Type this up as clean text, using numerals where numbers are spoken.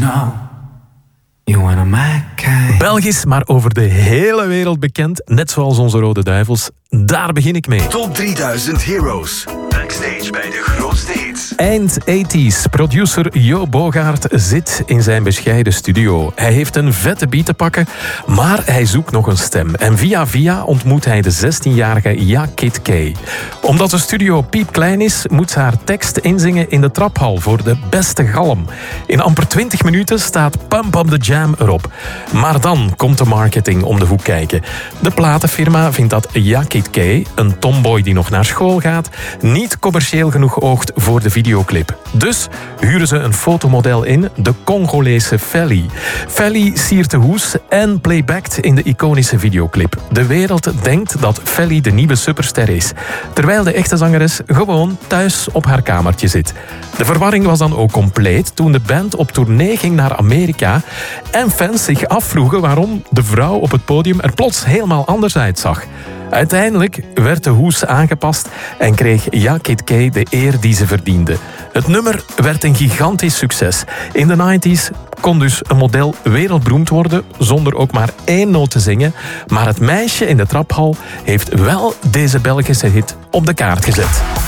know you wanna my kind. Belgisch, maar over de hele wereld bekend, net zoals onze Rode Duivels. Daar begin ik mee. Top 3000 Heroes. Backstage bij de grootste hits. Eind 80s. Producer Jo Bogaert zit in zijn bescheiden studio. Hij heeft een vette beat te pakken, maar hij zoekt nog een stem. En via ontmoet hij de 16-jarige Ja Kid K. Omdat de studio piepklein is, moet ze haar tekst inzingen in de traphal voor de beste galm. In amper 20 minuten staat Pump Up The Jam erop. Maar dan komt de marketing om de hoek kijken. De platenfirma vindt dat Ja Kid K, een tomboy die nog naar school gaat, niet commercieel genoeg oogt voor de videoclip. Dus huren ze een fotomodel in, de Congolese Felly. Felly siert de hoes en playbackt in de iconische videoclip. De wereld denkt dat Felly de nieuwe superster is, terwijl de echte zangeres gewoon thuis op haar kamertje zit. De verwarring was dan ook compleet toen de band op tournee ging naar Amerika en fans zich afvroegen waarom de vrouw op het podium er plots helemaal anders uitzag. Uiteindelijk werd de hoes aangepast en kreeg Ja Kid K de eer die ze verdiende. Het nummer werd een gigantisch succes. In de 90s kon dus een model wereldberoemd worden zonder ook maar één noot te zingen. Maar het meisje in de traphal heeft wel deze Belgische hit op de kaart gezet.